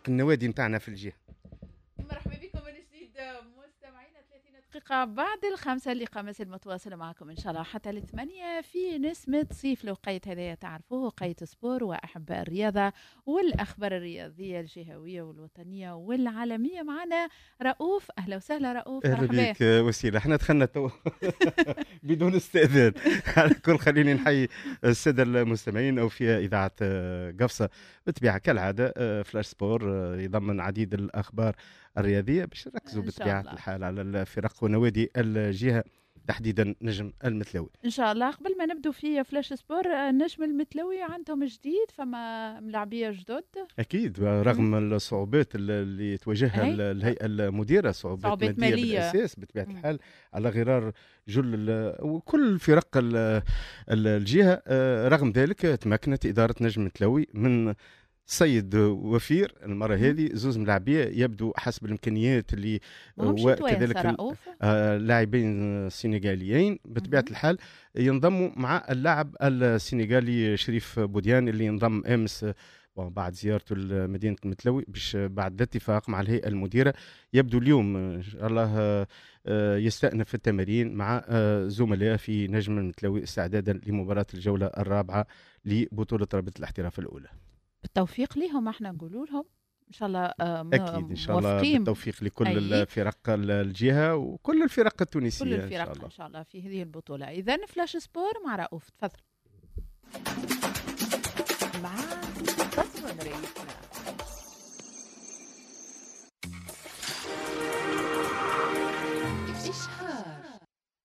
النوادي نتاعنا في الجهة. مرحبا بكم من جديد مستمعينا. 30 دقيقة بعد الخمسة اللقاء المتواصلة معكم إن شاء الله حتى ل8 في نسمة صيف لوقيت هذايا تعرفوه وقيت سبور وأحباء الرياضة والأخبار الرياضية الجهوية والوطنية والعالمية. معنا رؤوف. أهلا وسهلا رؤوف. أهلا بك وسيلة. احنا دخلنا تو بدون استئذان. على كل خليني نحيي السادة المستمعين أو في إذاعة قفصة بطبيعة كالعادة. فلاش سبور يضمن عديد الأخبار الرياضية باش نركزوا بطبيعة الحال على الفرق ونوادي الجهة تحديدا نجم المتلوي ان شاء الله. قبل ما نبدو في فلاش سبور، نجم المتلوي عندهم جديد، فما ملاعبيه جدد اكيد رغم الصعوبات اللي تواجهها الهيئه المديره، صعوبات ماليه بالاساس بطبيعه الحال على غرار وكل فرق الجهه. رغم ذلك تمكنت اداره نجم المتلوي من سيد وفير المرة هذه زوز ملاعبية يبدو حسب الإمكانيات اللي وكذلك لاعبين سنغاليين بطبيعة الحال ينضموا مع اللاعب السنغالي شريف بوديان اللي ينضم أمس بعد زيارته لمدينة المتلوي باش بعد الاتفاق مع الهيئة المديرة يبدو اليوم إن شاء الله يستأنف التمارين مع زملاء في نجم المتلوي استعدادا لمباراة الجولة الرابعة لبطولة رابطة الاحتراف الأولى. بالتوفيق لهم احنا نقولوا لهم ان شاء الله. اكيد ان شاء الله بالتوفيق لكل الفرق الجهه وكل الفرق التونسيه. كل الفرق ان شاء الله في هذه البطوله. اذا فلاش سبور مع رؤوف. تفضل. مع تصميم رئيسنا.